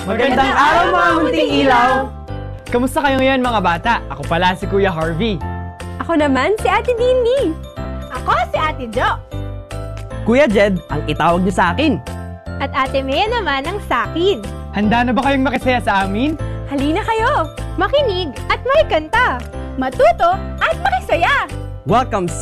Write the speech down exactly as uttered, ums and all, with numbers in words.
Magandang araw mga munting ilaw! Kamusta kayo ngayon mga bata? Ako pala si Kuya Harvey. Ako naman si Ate Dini. Ako si Ate Jo. Kuya Jed, ang itawag niyo sa akin. At Ate Mea naman ang sakin. Handa na ba kayong makisaya sa amin? Halina kayo! Makinig at makikanta. Matuto at makisaya. Welcome